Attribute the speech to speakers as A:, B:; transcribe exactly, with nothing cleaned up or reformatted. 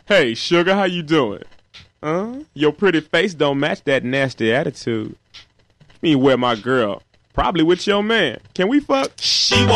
A: Hey, sugar, how you doing? Huh? Your pretty face don't match that nasty attitude. Me where my girl. Probably with your man. Can we fuck?
B: She